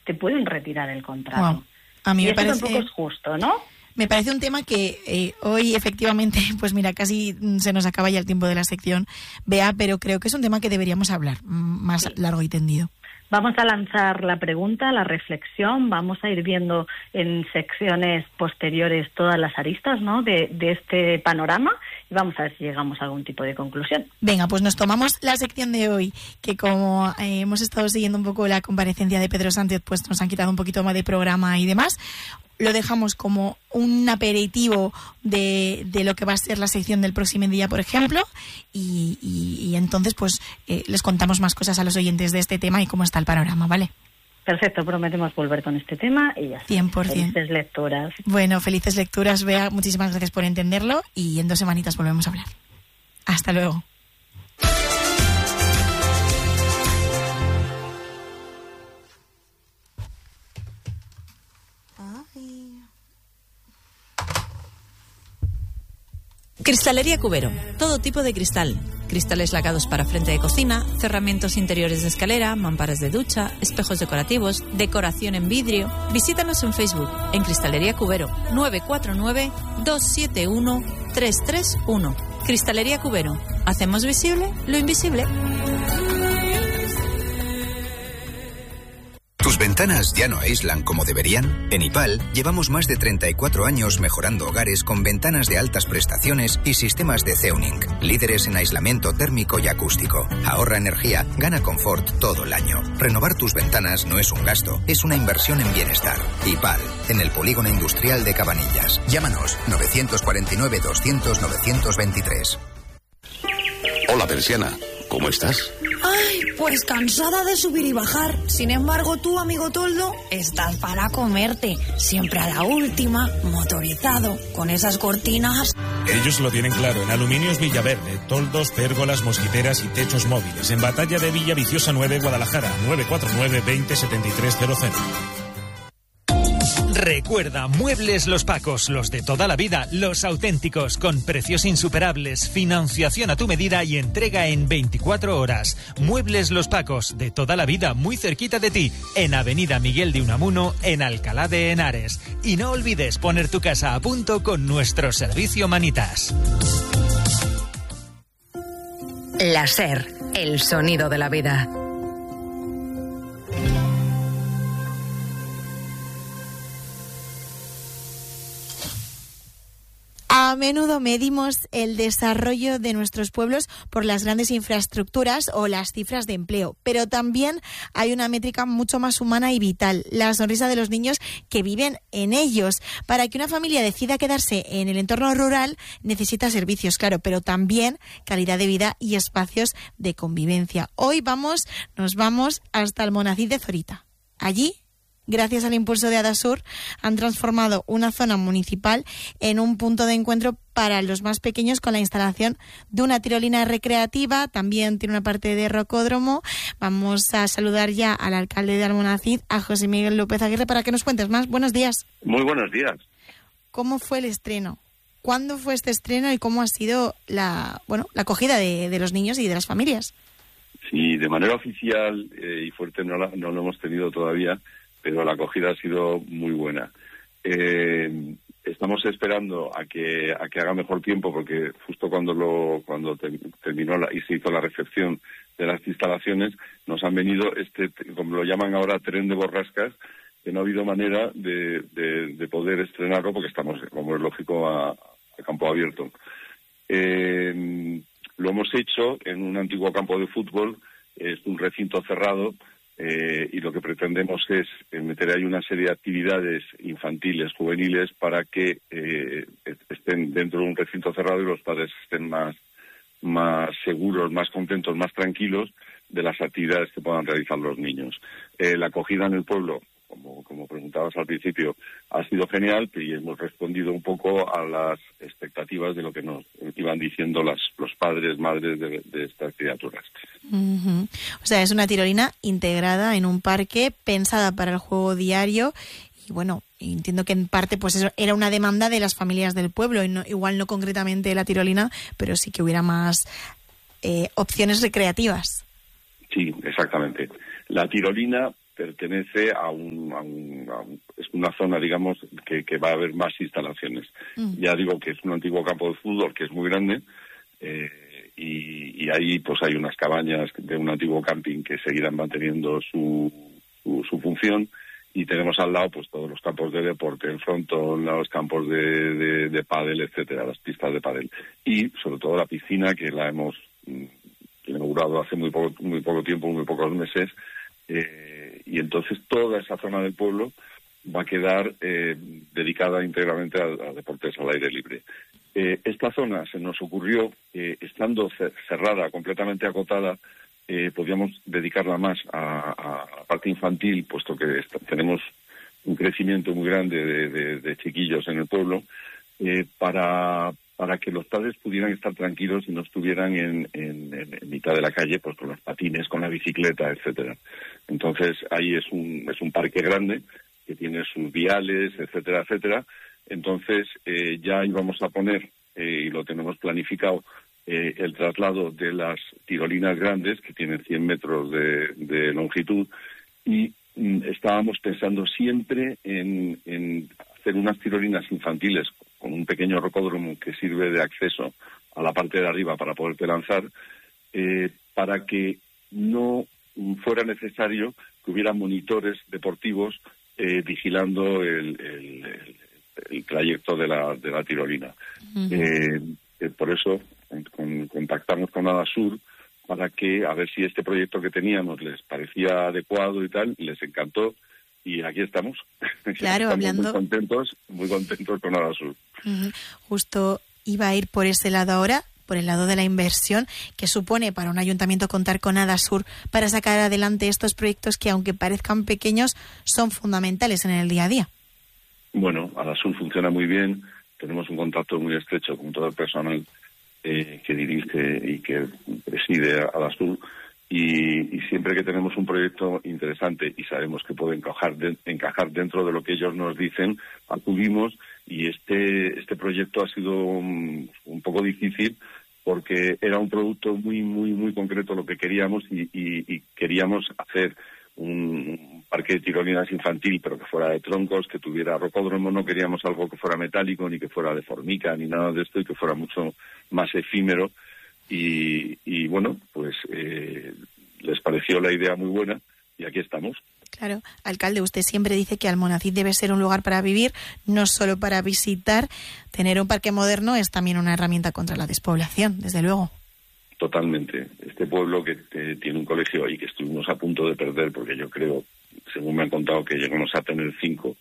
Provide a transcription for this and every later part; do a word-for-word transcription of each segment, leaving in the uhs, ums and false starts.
te pueden retirar el contrato. Wow. A mí y me eso parece... tampoco es justo, ¿no? Me parece un tema que eh, hoy efectivamente, pues mira, casi se nos acaba ya el tiempo de la sección, Bea, pero creo que es un tema que deberíamos hablar más sí. largo y tendido. Vamos a lanzar la pregunta, la reflexión, vamos a ir viendo en secciones posteriores todas las aristas, ¿no?, de, de este panorama y vamos a ver si llegamos a algún tipo de conclusión. Venga, pues nos tomamos la sección de hoy, que como eh, hemos estado siguiendo un poco la comparecencia de Pedro Sánchez, pues nos han quitado un poquito más de programa y demás. Lo dejamos como un aperitivo de, de lo que va a ser la sección del próximo día, por ejemplo, y, y, y entonces pues eh, les contamos más cosas a los oyentes de este tema y cómo está el panorama, ¿vale? Perfecto, prometemos volver con este tema y ya está. cien por ciento. Felices lecturas. Bueno, felices lecturas, Bea, muchísimas gracias por entenderlo y en dos semanitas volvemos a hablar. Hasta luego. Cristalería Cubero, todo tipo de cristal. Cristales lacados para frente de cocina, cerramientos interiores de escalera, mamparas de ducha, espejos decorativos, decoración en vidrio. Visítanos en Facebook, en Cristalería Cubero, nueve cuatro nueve, dos siete uno, tres tres uno. Cristalería Cubero, hacemos visible lo invisible. ¿Tus ventanas ya no aíslan como deberían? En IPAL llevamos más de treinta y cuatro años mejorando hogares con ventanas de altas prestaciones y sistemas de Zeuning, líderes en aislamiento térmico y acústico. Ahorra energía, gana confort todo el año. Renovar tus ventanas no es un gasto, es una inversión en bienestar. IPAL, en el Polígono Industrial de Cabanillas. Llámanos nueve cuatro nueve, doscientos, novecientos veintitrés. Hola, Persiana. ¿Cómo estás? Ay, pues cansada de subir y bajar. Sin embargo, tú, amigo Toldo, estás para comerte. Siempre a la última, motorizado, con esas cortinas. Ellos lo tienen claro. En Aluminios Villaverde, toldos, pérgolas, mosquiteras y techos móviles. En Batalla de Villaviciosa nueve, Guadalajara, nueve cuatro nueve, veinte, setenta y tres cero cero. Recuerda, Muebles Los Pacos, los de toda la vida, los auténticos, con precios insuperables, financiación a tu medida y entrega en veinticuatro horas. Muebles Los Pacos, de toda la vida, muy cerquita de ti, en Avenida Miguel de Unamuno, en Alcalá de Henares. Y no olvides poner tu casa a punto con nuestro servicio Manitas. La SER, el sonido de la vida. A menudo medimos el desarrollo de nuestros pueblos por las grandes infraestructuras o las cifras de empleo, pero también hay una métrica mucho más humana y vital, la sonrisa de los niños que viven en ellos. Para que una familia decida quedarse en el entorno rural necesita servicios, claro, pero también calidad de vida y espacios de convivencia. Hoy vamos, nos vamos hasta Almonacid de Zorita. Allí, gracias al impulso de Adasur, han transformado una zona municipal en un punto de encuentro para los más pequeños con la instalación de una tirolina recreativa. También tiene una parte de rocódromo. Vamos a saludar ya al alcalde de Almonacid, a José Miguel López Aguirre, para que nos cuentes más. Buenos días. Muy buenos días. ¿Cómo fue el estreno? ¿Cuándo fue este estreno y cómo ha sido la, bueno, la acogida de, de los niños y de las familias? Sí, de manera oficial eh, y fuerte no, la, no lo hemos tenido todavía, pero la acogida ha sido muy buena. Eh, estamos esperando a que a que haga mejor tiempo, porque justo cuando lo cuando te, terminó la, y se hizo la recepción de las instalaciones, nos han venido este, como lo llaman ahora, tren de borrascas, que no ha habido manera de, de, de poder estrenarlo, porque estamos, como es lógico, a, a campo abierto. Eh, lo hemos hecho en un antiguo campo de fútbol, es un recinto cerrado. Eh, y lo que pretendemos es eh, meter ahí una serie de actividades infantiles, juveniles, para que eh, estén dentro de un recinto cerrado y los padres estén más, más seguros, más contentos, más tranquilos de las actividades que puedan realizar los niños. Eh, la acogida en el pueblo, como, como preguntabas al principio, ha sido genial y hemos respondido un poco a las expectativas de lo que nos iban diciendo las, los padres, madres de, de estas criaturas. Uh-huh. O sea, es una tirolina integrada en un parque, pensada para el juego diario. Y bueno, entiendo que en parte pues eso era una demanda de las familias del pueblo, y no, igual no concretamente la tirolina, pero sí que hubiera más eh, opciones recreativas. Sí, exactamente. La tirolina pertenece a un, a un, a un es una zona, digamos, que, que va a haber más instalaciones. Mm. Ya digo que es un antiguo campo de fútbol que es muy grande, eh, y, y ahí pues hay unas cabañas de un antiguo camping que seguirán manteniendo su, su, su función, y tenemos al lado pues todos los campos de deporte, el frontón, los campos de, de, de pádel, etcétera, las pistas de pádel, y sobre todo la piscina, que la hemos mm, inaugurado hace muy poco, muy poco tiempo, muy pocos meses, eh, y entonces toda esa zona del pueblo va a quedar eh, dedicada íntegramente a, a deportes al aire libre. Eh, esta zona se nos ocurrió, eh, estando cerrada, completamente acotada, eh, podíamos dedicarla más a, a la parte infantil, puesto que está, tenemos un crecimiento muy grande de, de, de chiquillos en el pueblo, eh, para, para que los padres pudieran estar tranquilos y no estuvieran en, en, en mitad de la calle, pues con los patines, con la bicicleta, etcétera. Entonces ahí es un, es un parque grande que tiene sus viales, etcétera, etcétera. Entonces eh, ya íbamos a poner, eh, y lo tenemos planificado, eh, el traslado de las tirolinas grandes, que tienen cien metros de, de longitud, y mm, estábamos pensando siempre en, en hacer unas tirolinas infantiles con un pequeño rocódromo que sirve de acceso a la parte de arriba para poderte lanzar, eh, para que no fuera necesario que hubiera monitores deportivos eh, vigilando el, el, el, el trayecto de la, de la tirolina. Uh-huh. eh, eh, por eso con, contactamos con Adasur para que, a ver si este proyecto que teníamos les parecía adecuado y tal, y les encantó, y aquí estamos. Claro, estamos hablando... muy contentos, muy contentos con Adasur. Uh-huh. Justo iba a ir por ese lado ahora, por el lado de la inversión que supone para un ayuntamiento contar con Adasur para sacar adelante estos proyectos que, aunque parezcan pequeños, son fundamentales en el día a día. Bueno, Adasur funciona muy bien, tenemos un contacto muy estrecho con todo el personal eh, que dirige y que preside Adasur, y, y siempre que tenemos un proyecto interesante y sabemos que puede encajar, de, encajar dentro de lo que ellos nos dicen, acudimos, y este, este proyecto ha sido un, un poco difícil porque era un producto muy, muy, muy concreto lo que queríamos, y, y, y queríamos hacer un parque de tirolinas infantil, pero que fuera de troncos, que tuviera rocódromo. No queríamos algo que fuera metálico, ni que fuera de formica, ni nada de esto, y que fuera mucho más efímero. Y, y bueno, pues eh, les pareció la idea muy buena, y aquí estamos. Claro, alcalde, usted siempre dice que Almonacid debe ser un lugar para vivir, no solo para visitar. Tener un parque moderno es también una herramienta contra la despoblación, desde luego. Totalmente. Este pueblo que eh, tiene un colegio y que estuvimos a punto de perder, porque yo creo, según me han contado, que llegamos a tener cinco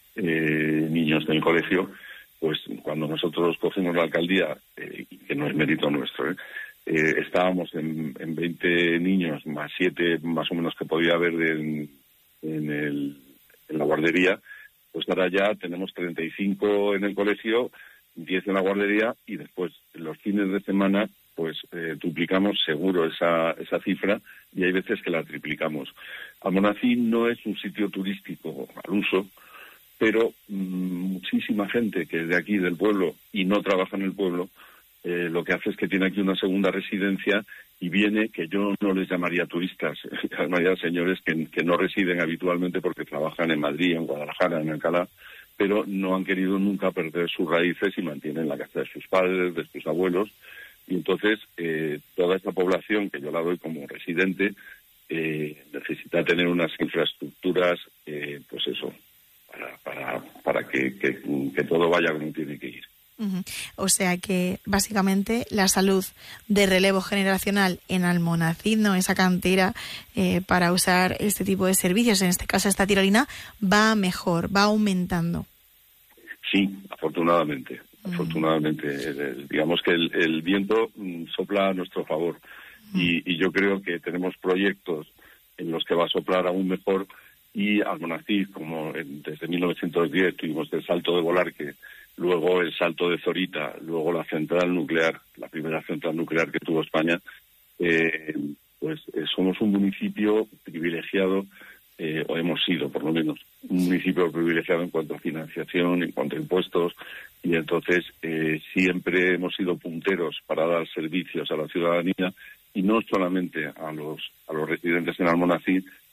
eh, niños en el colegio, pues cuando nosotros cogimos la alcaldía, eh, que no es mérito nuestro, eh, eh, estábamos en, en veinte niños, más siete más o menos que podía haber de, en, el, en la guardería. Pues ahora ya tenemos treinta y cinco en el colegio, diez en la guardería, y después los fines de semana pues eh, duplicamos seguro esa, esa cifra, y hay veces que la triplicamos. Almonacid no es un sitio turístico al uso, pero mmm, muchísima gente que es de aquí, del pueblo, y no trabaja en el pueblo, eh, lo que hace es que tiene aquí una segunda residencia, y viene, que yo no les llamaría turistas, llamaría señores que, que no residen habitualmente porque trabajan en Madrid, en Guadalajara, en Alcalá, pero no han querido nunca perder sus raíces y mantienen la casa de sus padres, de sus abuelos. Y entonces eh, toda esta población, que yo la doy como residente, eh, necesita tener unas infraestructuras, eh, pues eso, para, para, para que, que, que todo vaya como tiene que ir. Uh-huh. O sea que básicamente la salud de relevo generacional en Almonacid, ¿no? Esa cantera eh, para usar este tipo de servicios, en este caso esta tirolina, va mejor, va aumentando. Sí, afortunadamente. Afortunadamente, el, digamos que el, el viento sopla a nuestro favor, y, y yo creo que tenemos proyectos en los que va a soplar aún mejor, y Almonacid, como en, desde mil novecientos diez tuvimos el salto de Volarque, luego el salto de Zorita, luego la central nuclear, la primera central nuclear que tuvo España, eh, pues eh, somos un municipio privilegiado, eh, o hemos sido por lo menos un municipio privilegiado en cuanto a financiación, en cuanto a impuestos, y entonces eh, siempre hemos sido punteros para dar servicios a la ciudadanía, y no solamente a los a los residentes en Almonacid,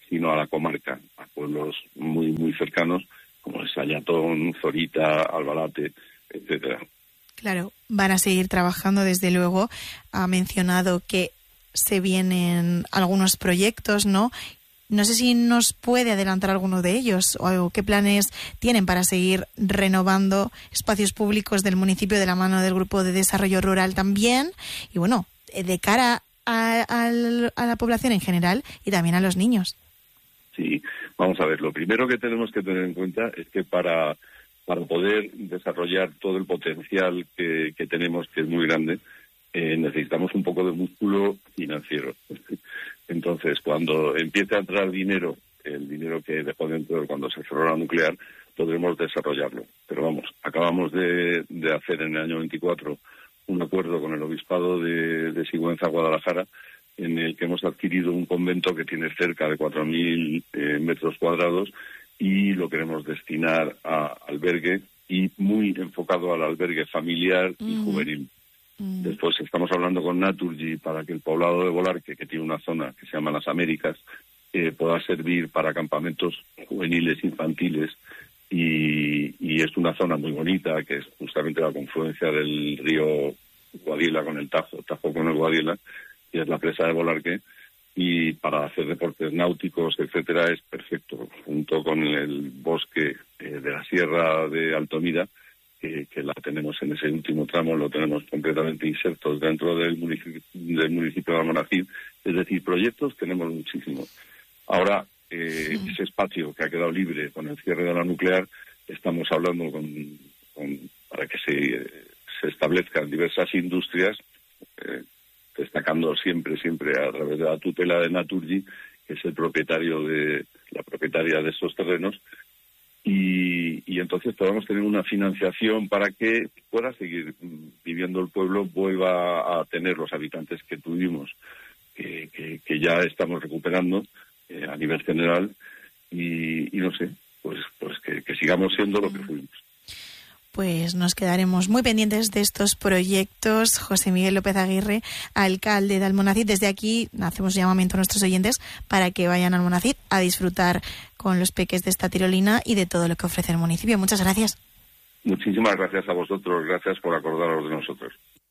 sino a la comarca, a pueblos muy muy cercanos como el Sayatón, Zorita, Albalate, etcétera. Claro, van a seguir trabajando, desde luego. Ha mencionado que se vienen algunos proyectos, ¿no? No sé si nos puede adelantar alguno de ellos o qué planes tienen para seguir renovando espacios públicos del municipio de la mano del Grupo de Desarrollo Rural también. Y bueno, de cara a, a, a la población en general y también a los niños. Sí, vamos a ver, lo primero que tenemos que tener en cuenta es que para, para poder desarrollar todo el potencial que, que tenemos, que es muy grande, eh, necesitamos un poco de músculo financiero. Entonces, cuando empiece a entrar dinero, el dinero que dejó dentro cuando se cerró la nuclear, podremos desarrollarlo. Pero vamos, acabamos de, de hacer en el año veinticuatro un acuerdo con el Obispado de, de Sigüenza, Guadalajara, en el que hemos adquirido un convento que tiene cerca de cuatro mil eh, metros cuadrados y lo queremos destinar a albergue y muy enfocado al albergue familiar y mm. juvenil. Mm. Después estamos hablando con Naturgy para que el poblado de Volarque, que tiene una zona que se llama Las Américas, eh, pueda servir para campamentos juveniles, infantiles, y, y es una zona muy bonita, que es justamente la confluencia del río Guadiela con el Tajo, Tajo con el Guadiela, y es la presa de Volarque, y para hacer deportes náuticos, etcétera, es perfecto, junto con el bosque eh, de la Sierra de Altomira, que, que la tenemos en ese último tramo, lo tenemos completamente insertos dentro del municipio, del municipio de Almonacid. Es decir, proyectos tenemos muchísimos. Ahora, eh, ese espacio que ha quedado libre con el cierre de la nuclear, estamos hablando con, con para que se, se establezcan diversas industrias, eh, destacando siempre, siempre a través de la tutela de Naturgy, que es el propietario de, la propietaria de estos terrenos, y, y entonces podamos tener una financiación para que pueda seguir viviendo el pueblo, vuelva a tener los habitantes que tuvimos, que, que, que ya estamos recuperando eh, a nivel general, y, y no sé, pues, pues que, que sigamos siendo lo que fuimos. Pues nos quedaremos muy pendientes de estos proyectos. José Miguel López Aguirre, alcalde de Almonacid. Desde aquí hacemos llamamiento a nuestros oyentes para que vayan a Almonacid a disfrutar con los peques de esta tirolina y de todo lo que ofrece el municipio. Muchas gracias. Muchísimas gracias a vosotros. Gracias por acordaros de nosotros.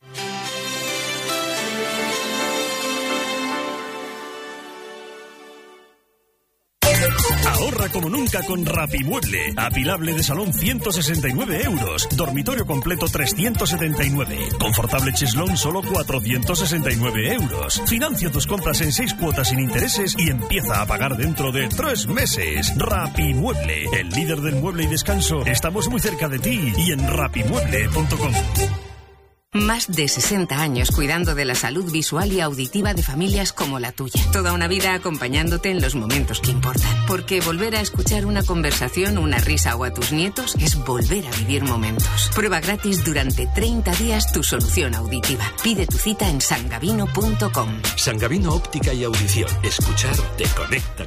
Ahorra como nunca con Rapimueble. Apilable de salón ciento sesenta y nueve euros. Dormitorio completo trescientos setenta y nueve. Confortable cheslón solo cuatrocientos sesenta y nueve euros. Financia tus compras en seis cuotas sin intereses y empieza a pagar dentro de tres meses. Rapimueble, el líder del mueble y descanso. Estamos muy cerca de ti y en rapimueble punto com. Más de sesenta años cuidando de la salud visual y auditiva de familias como la tuya. Toda una vida acompañándote en los momentos que importan. Porque volver a escuchar una conversación, una risa o a tus nietos es volver a vivir momentos. Prueba gratis durante treinta días tu solución auditiva. Pide tu cita en sangavino punto com. Sangavino Óptica y Audición. Escuchar te conecta.